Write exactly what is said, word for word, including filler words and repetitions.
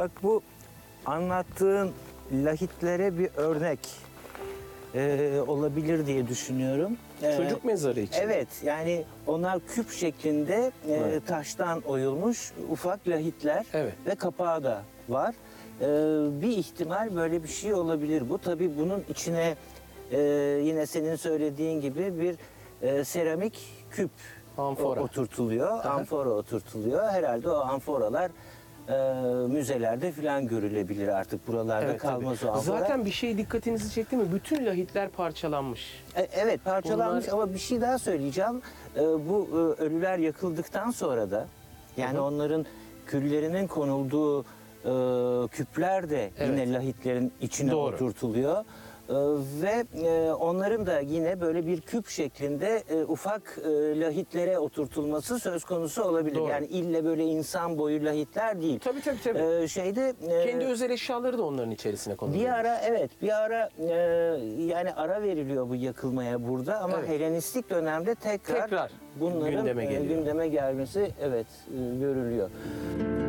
Bak bu anlattığın lahitlere bir örnek e, olabilir diye düşünüyorum. E, Çocuk mezarı için. Evet, yani onlar küp şeklinde e, Evet. taştan oyulmuş ufak lahitler Evet. ve kapağı da var. E, bir ihtimal böyle bir şey olabilir bu. Tabii bunun içine e, yine senin söylediğin gibi bir e, seramik küp Amfora. o- oturtuluyor. Aha. Amfora oturtuluyor. Herhalde o amforalar e, müzelerde falan görülebilir artık. Buralarda Evet, kalmaz tabii. o amfora. Zaten bir şey dikkatinizi çekti mi? Bütün lahitler parçalanmış. E, Evet, parçalanmış Bunlar- ama bir şey daha söyleyeceğim. E, Bu e, ölüler yakıldıktan sonra da yani Hı hı. onların küllerinin konulduğu e, küpler de yine Evet. lahitlerin içine Doğru. oturtuluyor. E, Ve e, onların da yine böyle bir küp şeklinde e, ufak e, lahitlere oturtulması söz konusu olabilir. Doğru. Yani ille böyle insan boyu lahitler değil. Tabii tabii tabii. E, Şeyde e, Kendi özel eşyaları da onların içerisine konuluyor. bir ara evet bir ara e, yani ara veriliyor bu yakılmaya burada ama Evet. Helenistik dönemde tekrar, Tekrar bunların gündeme e, geliyor. gündeme gelmesi evet e, görülüyor.